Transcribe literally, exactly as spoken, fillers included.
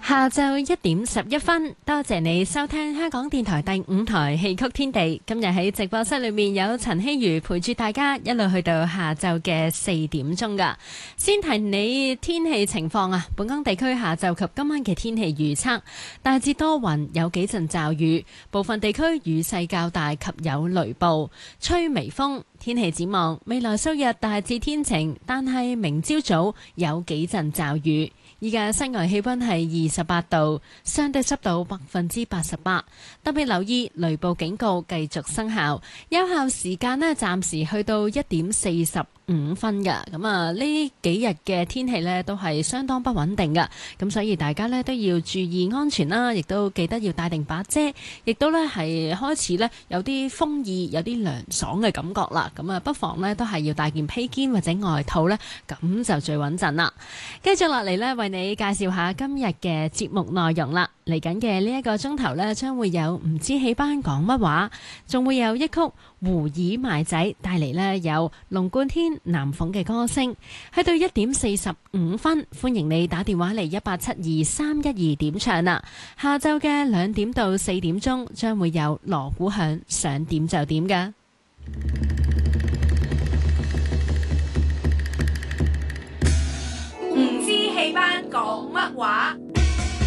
下晝一點十一分，多謝你收聽香港電台第五台戲曲天地。今日喺直播室裏面有陳希如陪住大家一路去到下晝嘅四點鐘噶。先提你天氣情況啊，本港地區下晝及今晚嘅天氣預測大致多雲，有幾陣驟雨，部分地區雨勢較大及有雷暴，吹微風。天氣展望未來數日大致天晴，但係明朝早有幾陣驟雨。依家室外氣溫係二十八度，相對濕度百分之八十八。特別留意雷暴警告繼續生效，有效時間呢暫時去到一點四十五分㗎。咁啊，呢幾日嘅天氣呢都係相當不穩定㗎，咁所以大家呢都要注意安全啦，亦都記得要帶定把遮，亦都呢係開始呢有啲風意，有啲涼爽嘅感覺啦。咁啊，不妨呢都係要帶件披肩或者外套呢，咁就最穩陣啦。繼續落嚟呢，為你介紹下今日嘅節目內容啦。嚟緊嘅呢一個鐘頭呢，將會有唔知戲班講乜話，仲會有一曲胡耳賣仔帶嚟呢，有龍貫天、南鳳嘅歌聲。去到一點四十五分，歡迎你打電話嚟一八七二三一二點唱啦。下晝嘅兩點到四點鐘，將會有鑼鼓響，想點就點噶。 唔知戲班講乜話？